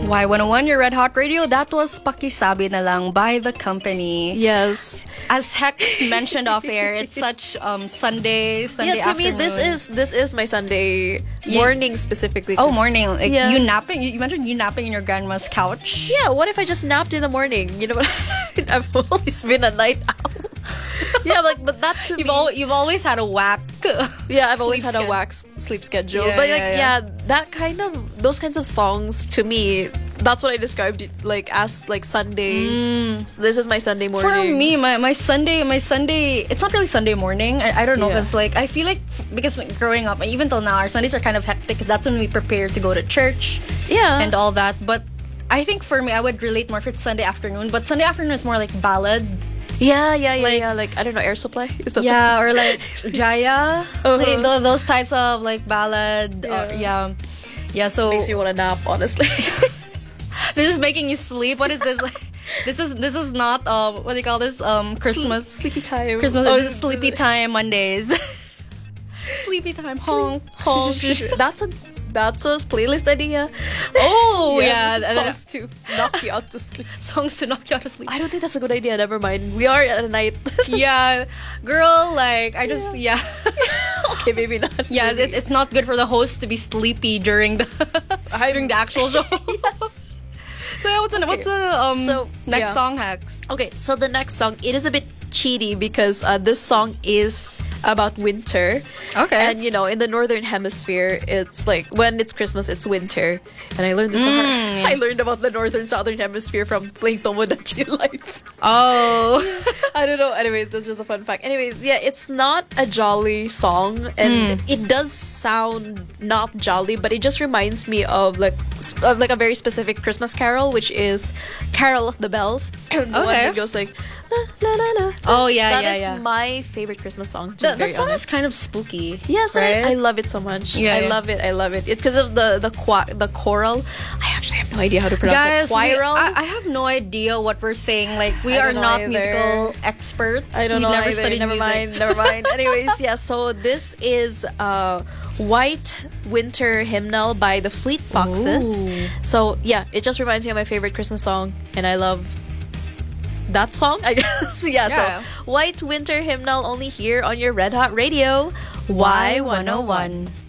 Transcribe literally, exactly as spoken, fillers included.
Y one oh one, your Red Hot Radio. That was Pakisabi na lang by The Company. Yes. As Hex mentioned off air, it's such um Sunday, Sunday Yeah, to afternoon. me, this is this is my Sunday morning specifically. Oh, morning. Like, Yeah. you napping? You, you mentioned you napping in your grandma's couch? Yeah, what if I just napped in the morning? You know what? I've always been a night owl. Yeah, like, but that to You've, me... al- you've always had a whack. Yeah, I've always sleep had a sched- wax sleep schedule. Yeah, but yeah, like, yeah. yeah. that kind of, those kinds of songs, to me, that's what I described it like as like Sunday. So this is my Sunday morning. For me, my, my Sunday, my Sunday, it's not really Sunday morning. I, I don't know, Yeah. because like, I feel like, f- because growing up, even till now, our Sundays are kind of hectic, because that's when we prepare to go to church Yeah. and all that. But I think for me, I would relate more if it's Sunday afternoon. But Sunday afternoon is more like ballad. Yeah, yeah, yeah, Like- yeah. Like, I don't know, Air Supply? Is that Yeah, or like Jaya. Uh-huh. Like, tho- those types of like ballad. Yeah. Or, yeah. Yeah, so makes you want to nap, honestly. this is making you sleep. What is this? Like, this is this is not um what do you call this? Um Christmas Sleepy time. Christmas Oh, this is sleepy time Mondays. Sleepy time honk honk. That's a that's a playlist idea. Oh yeah, and then- songs to knock you out to sleep. songs to knock you out of sleep. I don't think that's a good idea. Never mind. We are at a night. Yeah, girl, like I just yeah. Okay, maybe not. Yeah, Maybe. it's, it's not good for the host to be sleepy during the during the actual show. Yes. So yeah, what's the what's the um So, next yeah. song, Hex? Okay, so the next song, it is a bit cheaty because uh, this song is about winter. Okay. And you know, in the northern hemisphere, it's like when it's Christmas, it's winter. And I learned this the hard- I learned about the northern southern hemisphere from playing Tomodachi Life. Oh. I don't know. Anyways, that's just a fun fact. Anyways, yeah, it's not a jolly song, and it does sound not jolly, but it just reminds me of like sp- of like a very specific Christmas carol, which is "Carol of the Bells." The one Okay. that goes like la la la la. Oh yeah, That yeah, is yeah. my favorite Christmas song. To That, be very that song honest. is kind of spooky. Yes, and right? I, I love it so much. Yeah, I yeah. love it. I love it. It's because of the the qua- the choral. I actually have no idea how to pronounce Guys, it. we, Choral. I, I have no idea what we're saying. Like, we I are don't know not either. musical experts. I don't We've know never either. studied Never music. mind. Never mind. Anyways, yeah. So this is uh, "White Winter Hymnal" by the Fleet Foxes. Ooh. So yeah, it just reminds me of my favorite Christmas song, and I love that song. I guess. yeah, Yeah. So "White Winter Hymnal" only here on your Red Hot Radio. Y Y one oh one.